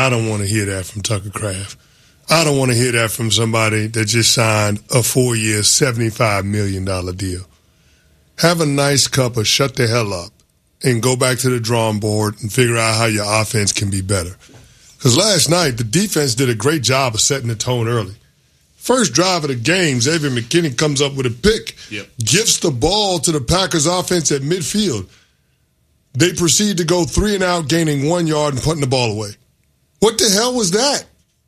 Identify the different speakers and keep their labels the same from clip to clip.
Speaker 1: I don't want to hear that from Tucker Kraft. I don't want to hear that from somebody that just signed a 4-year, $75 million deal. Have a nice cup of shut the hell up and go back to the drawing board and figure out how your offense can be better. Because last night, the defense did a great job of setting the tone early. First drive of the game, Xavier McKinney comes up with a pick, gifts the ball to the Packers offense at midfield. They proceed to go 3 and out, gaining 1 yard and putting the ball away. What the hell was that?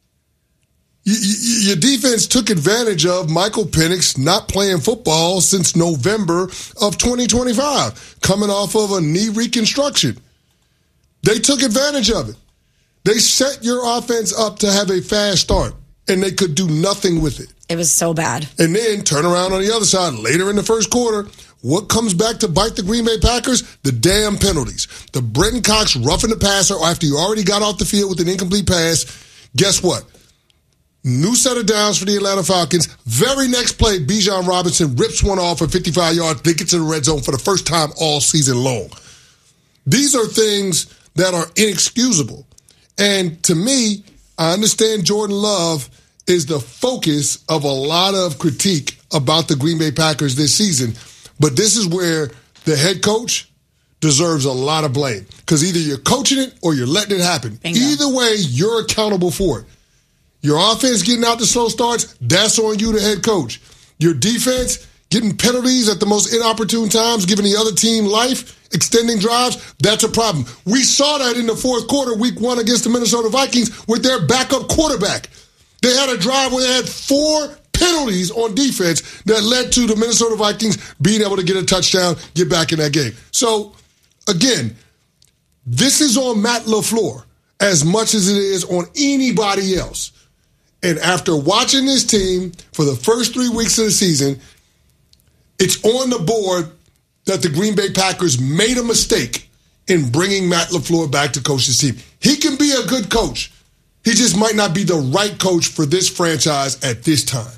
Speaker 1: Your defense took advantage of Michael Penix not playing football since November of 2025, coming off of a knee reconstruction. They took advantage of it. They set your offense up to have a fast start, and they could do nothing with it.
Speaker 2: It was so bad.
Speaker 1: And then turn around on the other side later in the first quarter. What comes back to bite the Green Bay Packers? The damn penalties. The Brenton Cox roughing the passer after you already got off the field with an incomplete pass. Guess what? New set of downs for the Atlanta Falcons. Very next play, Bijan Robinson rips one off for 55 yards. They get to the red zone for the first time all season long. These are things that are inexcusable. And to me, I understand Jordan Love is the focus of a lot of critique about the Green Bay Packers this season. But this is where the head coach deserves a lot of blame. Because either you're coaching it or you're letting it happen.
Speaker 2: Bingo.
Speaker 1: Either way, you're accountable for it. Your offense getting out the slow starts, that's on you, the head coach. Your defense getting penalties at the most inopportune times, giving the other team life, extending drives, that's a problem. We saw that in the fourth quarter, week 1 against the Minnesota Vikings with their backup quarterback. They had a drive where they had 4 penalties on defense that led to the Minnesota Vikings being able to get a touchdown, get back in that game. So, again, this is on Matt LaFleur as much as it is on anybody else. And after watching this team for the first 3 weeks of the season, it's on the board that the Green Bay Packers made a mistake in bringing Matt LaFleur back to coach this team. He can be a good coach. He just might not be the right coach for this franchise at this time.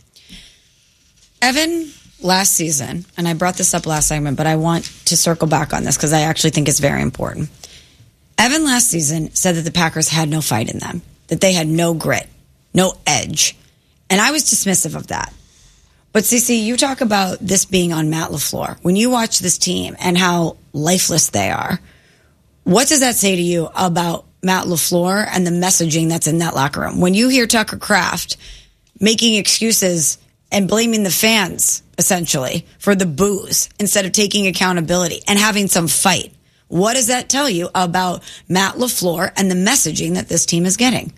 Speaker 2: Evan, last season, and I brought this up last segment, but I want to circle back on this because I actually think it's very important. Evan last season said that the Packers had no fight in them, that they had no grit, no edge. And I was dismissive of that. But CeCe, you talk about this being on Matt LaFleur. When you watch this team and how lifeless they are, what does that say to you about Matt LaFleur and the messaging that's in that locker room? When you hear Tucker Kraft making excuses and blaming the fans, essentially, for the boos instead of taking accountability and having some fight, what does that tell you about Matt LaFleur and the messaging that this team is getting?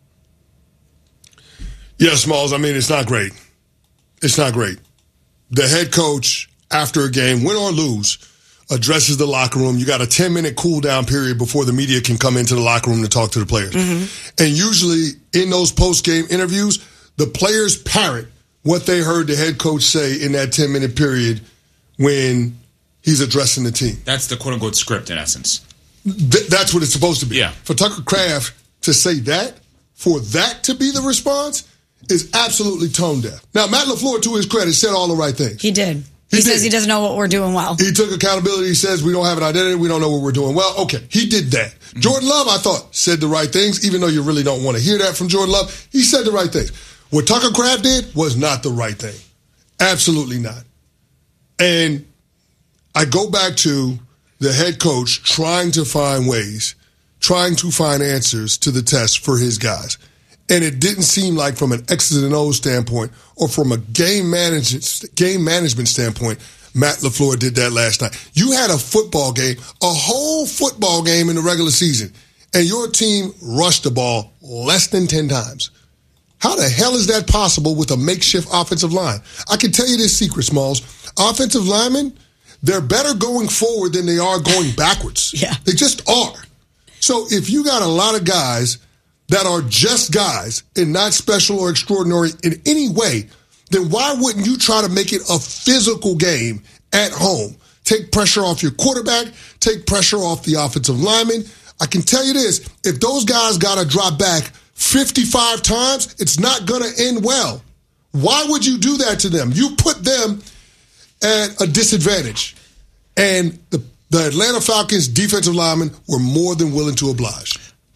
Speaker 1: Yeah, Smalls, I mean, it's not great. It's not great. The head coach, after a game, win or lose, addresses the locker room. You got a 10-minute cool-down period before the media can come into the locker room to talk to the players. Mm-hmm. And usually in those post-game interviews, the players parrot what they heard the head coach say in that 10-minute period when he's addressing the team.
Speaker 3: That's the quote-unquote script, in essence.
Speaker 1: That's what it's supposed to be.
Speaker 3: Yeah.
Speaker 1: For Tucker Kraft to say that, for that to be the response, is absolutely tone deaf. Now, Matt LaFleur, to his credit, said all the right things.
Speaker 2: He did. He says he doesn't know what we're doing well.
Speaker 1: He took accountability. He says we don't have an identity. We don't know what we're doing well. Okay, he did that. Mm-hmm. Jordan Love, I thought, said the right things, even though you really don't want to hear that from Jordan Love. He said the right things. What Tucker Kraft did was not the right thing. Absolutely not. And I go back to the head coach trying to find ways, trying to find answers to the test for his guys. And it didn't seem like from an X's and O's standpoint or from a game management standpoint, Matt LaFleur did that last night. You had a football game, a whole football game in the regular season, and your team rushed the ball less than 10 times. How the hell is that possible with a makeshift offensive line? I can tell you this secret, Smalls. Offensive linemen, they're better going forward than they are going backwards.
Speaker 2: Yeah.
Speaker 1: They just are. So if you got a lot of guys that are just guys and not special or extraordinary in any way, then why wouldn't you try to make it a physical game at home? Take pressure off your quarterback, take pressure off the offensive lineman. I can tell you this, if those guys got to drop back 55 times, it's not going to end well. Why would you do that to them? You put them at a disadvantage. And the Atlanta Falcons defensive linemen were more than willing to oblige.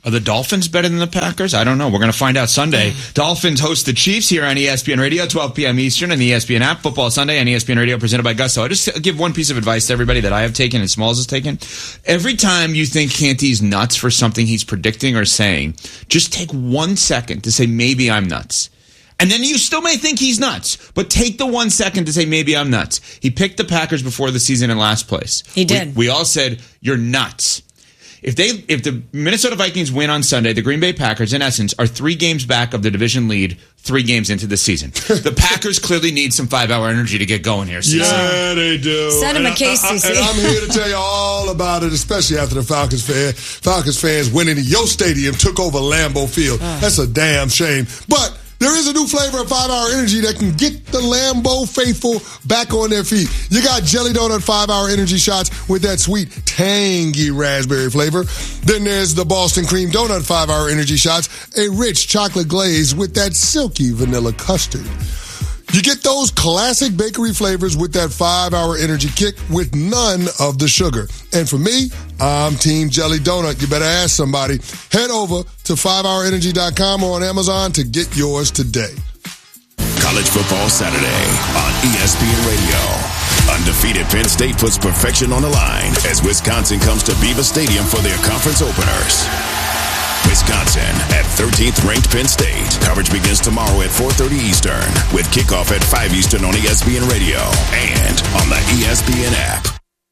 Speaker 3: Are the Dolphins better than the Packers? I don't know. We're going to find out Sunday. Dolphins host the Chiefs here on ESPN Radio, 12 p.m. Eastern, and the ESPN app. Football Sunday on ESPN Radio, presented by Gusto. I'll just give one piece of advice to everybody that I have taken and Smalls has taken. Every time you think Canty's nuts for something he's predicting or saying, just take 1 second to say, maybe I'm nuts. And then you still may think he's nuts, but take the 1 second to say, maybe I'm nuts. He picked the Packers before the season in last place.
Speaker 2: He did.
Speaker 3: We all said, you're nuts. If the Minnesota Vikings win on Sunday, the Green Bay Packers, in essence, are 3 games back of the division lead 3 games into the season. The Packers clearly need some 5-hour energy to get going here.
Speaker 1: Yeah, they do.
Speaker 2: Send him a case, CC.
Speaker 1: And I'm here to tell you all about it, especially after the Falcons fans winning in your stadium took over Lambeau Field. That's a damn shame. But there is a new flavor of 5-hour energy that can get the Lambeau faithful back on their feet. You got Jelly Donut 5-hour energy shots with that sweet, tangy raspberry flavor. Then there's the Boston Cream Donut 5-hour energy shots, a rich chocolate glaze with that silky vanilla custard. You get those classic bakery flavors with that 5-hour energy kick with none of the sugar. And for me, I'm Team Jelly Donut. You better ask somebody. Head over to 5hourenergy.com or on Amazon to get yours today.
Speaker 4: College Football Saturday on ESPN Radio. Undefeated Penn State puts perfection on the line as Wisconsin comes to Beaver Stadium for their conference openers. Wisconsin at 13th ranked Penn State. Coverage begins tomorrow at 4:30 Eastern with kickoff at 5 Eastern on ESPN Radio and on the ESPN app.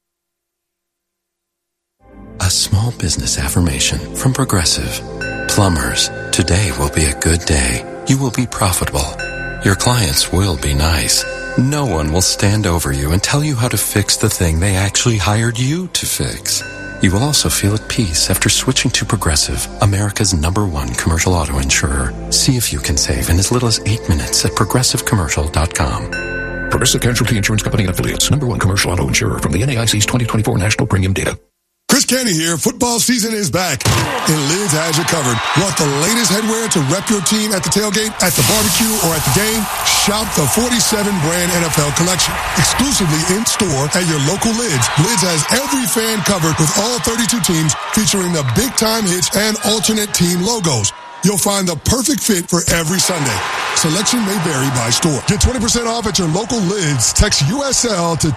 Speaker 5: A small business affirmation from Progressive. Plumbers, today will be a good day. You will be profitable. Your clients will be nice. No one will stand over you and tell you how to fix the thing they actually hired you to fix. You will also feel at peace after switching to Progressive, America's #1 commercial auto insurer. See if you can save in as little as 8 minutes at progressivecommercial.com.
Speaker 6: Progressive Casualty Insurance Company and Affiliates, #1 commercial auto insurer from the NAIC's 2024 National Premium Data.
Speaker 1: Chris Canty here. Football season is back, and Lids has you covered. Want the latest headwear to rep your team at the tailgate, at the barbecue, or at the game? Shop the 47 brand NFL collection. Exclusively in store at your local Lids. Lids has every fan covered with all 32 teams featuring the big time hits and alternate team logos. You'll find the perfect fit for every Sunday. Selection may vary by store. Get 20% off at your local Lids. Text USL to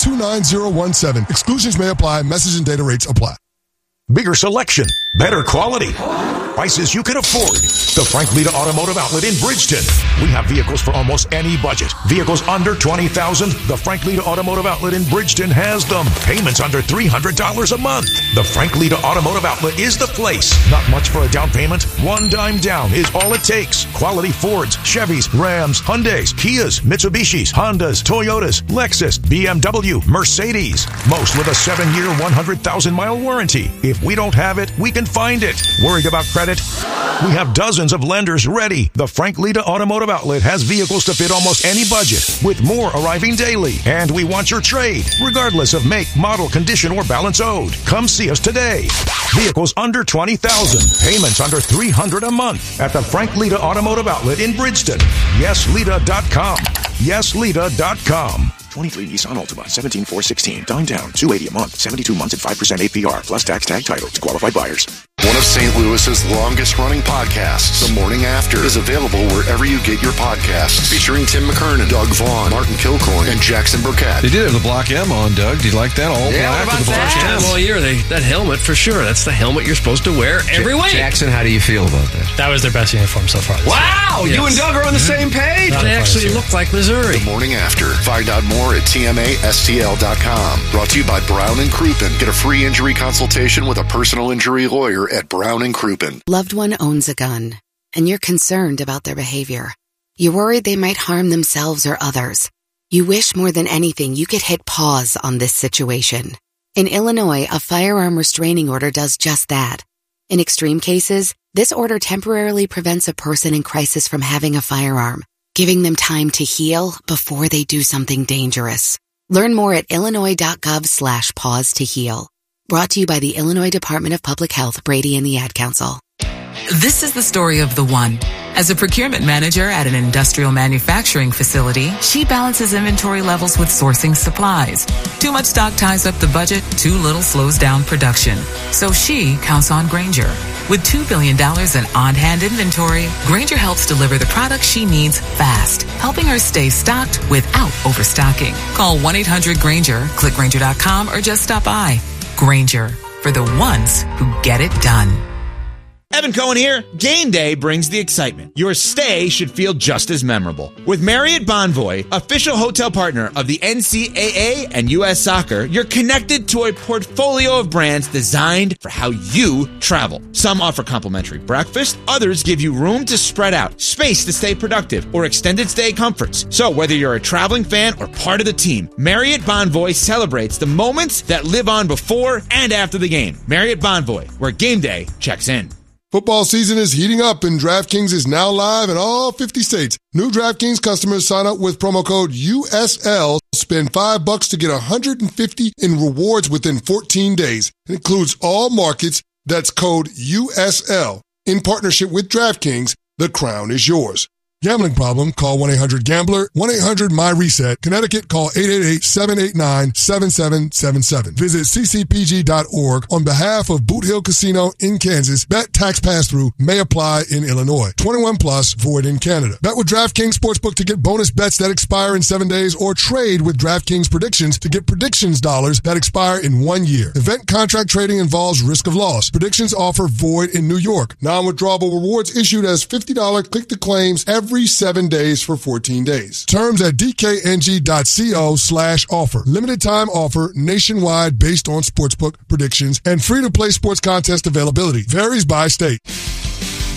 Speaker 1: 29017. Exclusions may apply. Message and data rates apply.
Speaker 6: Bigger selection, better quality, prices you can afford. The Frank Lita Automotive Outlet in Bridgeton. We have vehicles for almost any budget. Vehicles under $20,000. The Frank Lita Automotive Outlet in Bridgeton has them. Payments under $300 a month. The Frank Lita Automotive Outlet is the place. Not much for a down payment. $1 down is all it takes. Quality Fords, Chevys, Rams, Hyundais, Kias, Mitsubishis, Hondas, Toyotas, Lexus, BMW, Mercedes. Most with a 7-year, 100,000-mile warranty. If we don't have it, we can find it. Worried about credit? We have dozens of lenders ready. The Frank Lita Automotive Outlet has vehicles to fit almost any budget, with more arriving daily. And we want your trade, regardless of make, model, condition, or balance owed. Come see us today. Vehicles under $20,000. Payments under $300 a month at the Frank Lita Automotive Outlet in Bridgeton. YesLita.com. YesLita.com.
Speaker 7: 23 Nissan Altima, 17,416. Down, $280 a month, 72 months at 5% APR, plus tax tag title to qualified buyers.
Speaker 8: One of St. Louis's longest-running podcasts, The Morning After, is available wherever you get your podcasts. Featuring Tim McKernan, Doug Vaughn, Martin Kilcoyne, and Jackson Burkett.
Speaker 9: They did have the Block M on, Doug. Do you like that? All
Speaker 10: yeah,
Speaker 9: black with the Block M.
Speaker 10: All year, that helmet for sure. That's the helmet you're supposed to wear every week.
Speaker 9: Jackson, how do you feel about that?
Speaker 11: That was their best uniform so far.
Speaker 10: Wow! Yes. You and Doug are on the same page. They actually look like Missouri.
Speaker 8: The Morning After. Find out more at TMASTL.com. Brought to you by Brown and Crouppen. Get a free injury consultation with a personal injury lawyer at Brown and Crouppen.
Speaker 12: Loved one owns a gun, and you're concerned about their behavior. You're worried they might harm themselves or others. You wish more than anything you could hit pause on this situation. In Illinois, a firearm restraining order does just that. In extreme cases, this order temporarily prevents a person in crisis from having a firearm, giving them time to heal before they do something dangerous. Learn more at illinois.gov/pause to heal. Brought to you by the Illinois Department of Public Health, Brady and the Ad Council.
Speaker 13: This is the story of the one. As a procurement manager at an industrial manufacturing facility, she balances inventory levels with sourcing supplies. Too much stock ties up the budget, too little slows down production. So she counts on Grainger. With $2 billion in on-hand inventory, Grainger helps deliver the products she needs fast, helping her stay stocked without overstocking. Call 1-800-GRAINGER, click Grainger.com, or just stop by. Grainger, for the ones who get it done.
Speaker 3: Evan Cohen here. Game day brings the excitement. Your stay should feel just as memorable. With Marriott Bonvoy, official hotel partner of the NCAA and U.S. Soccer, you're connected to a portfolio of brands designed for how you travel. Some offer complimentary breakfast, others give you room to spread out, space to stay productive, or extended stay comforts. So whether you're a traveling fan or part of the team, Marriott Bonvoy celebrates the moments that live on before and after the game. Marriott Bonvoy, where game day checks in.
Speaker 1: Football season is heating up, and DraftKings is now live in all 50 states. New DraftKings customers sign up with promo code USL, spend $5 to get $150 in rewards within 14 days. It includes all markets. That's code USL. In partnership with DraftKings, the crown is yours. Gambling problem? Call 1-800-GAMBLER. 1-800-MY-RESET. Connecticut, call 888-789-7777. Visit ccpg.org on behalf of Boot Hill Casino in Kansas. Bet tax pass-through may apply in Illinois. 21 plus, void in Canada. Bet with DraftKings Sportsbook to get bonus bets that expire in 7 days, or trade with DraftKings Predictions to get predictions dollars that expire in 1 year. Event contract trading involves risk of loss. Predictions offer void in New York. Non-withdrawable rewards issued as $50 click-to-claims every 7 days for 14 days. Terms at dkng.co/offer. Limited time offer nationwide based on sportsbook predictions and free-to-play sports contest availability. Varies by state.